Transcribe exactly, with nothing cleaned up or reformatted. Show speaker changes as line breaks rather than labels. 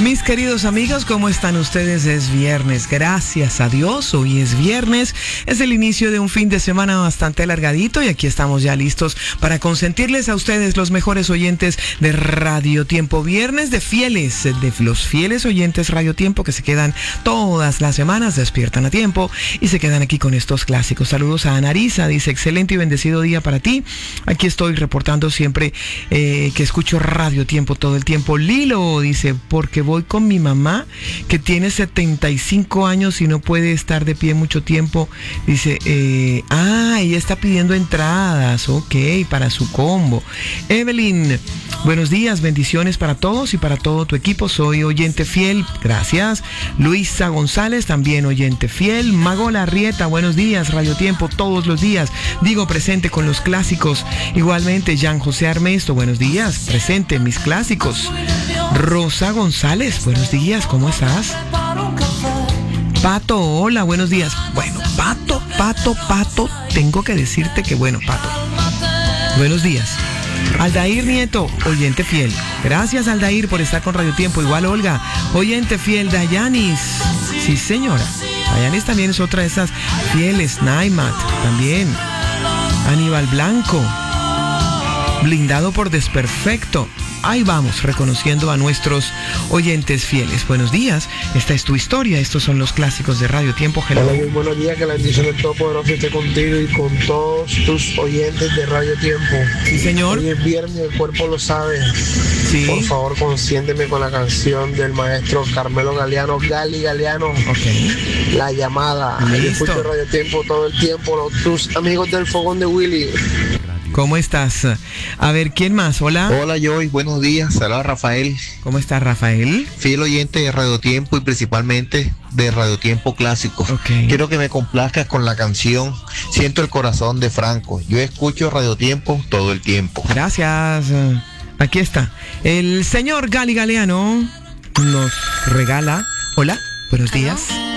Mis queridos amigos, ¿cómo están ustedes? Es viernes, gracias a Dios, hoy es viernes, es el inicio de un fin de semana bastante alargadito y aquí estamos ya listos para consentirles a ustedes, los mejores oyentes de Radio Tiempo. Viernes de fieles, de los fieles oyentes Radio Tiempo que se quedan todas las semanas, despiertan a tiempo y se quedan aquí con estos clásicos. Saludos a Anarisa, dice excelente y bendecido día para ti. Aquí estoy reportando siempre eh, que escucho Radio Tiempo todo el tiempo. Lilo dice, porque voy con mi mamá que tiene setenta y cinco años y no puede estar de pie mucho tiempo. Dice, eh, ah, ella está pidiendo entradas, ok, para su combo. Evelyn, buenos días, bendiciones para todos y para todo tu equipo. Soy oyente fiel, gracias. Luisa González, también oyente fiel. Magola Arrieta, buenos días, Radio Tiempo todos los días. Digo, presente con los clásicos. Igualmente, Jean José Armesto, buenos días, presente mis clásicos. Rosa González, buenos días, ¿cómo estás? Pato, hola, buenos días. Bueno, Pato, Pato, Pato, tengo que decirte que bueno, Pato. Buenos días. Aldair Nieto, oyente fiel. Gracias, Aldair, por estar con Radio Tiempo. Igual Olga, oyente fiel. Dayanis, sí señora. Dayanis también es otra de esas fieles. Naimat, también. Aníbal Blanco. Blindado por Desperfecto. Ahí vamos, reconociendo a nuestros oyentes fieles. Buenos días, esta es tu historia, estos son los clásicos de Radio Tiempo. Hello.
Hola, muy buenos días, que la bendición del Todopoderoso esté contigo y con todos tus oyentes de Radio Tiempo.
Sí, señor.
Hoy es viernes, el cuerpo lo sabe.
Sí.
Por favor, consiénteme con la canción del maestro Carmelo Galeano, Gali Galeano.
Ok.
La llamada.
Listo.
Yo escucho Radio Tiempo todo el tiempo, los, tus amigos del Fogón de Willy.
¿Cómo estás? A ver, ¿quién más? Hola.
Hola, Joy, buenos días. Saludos, Rafael.
¿Cómo estás, Rafael?
Fiel oyente de Radio Tiempo y principalmente de Radio Tiempo Clásico.
Okay.
Quiero que me complazcas con la canción Siento el Corazón de Franco. Yo escucho Radio Tiempo todo el tiempo.
Gracias. Aquí está. El señor Gali Galeano nos regala. Hola, buenos días.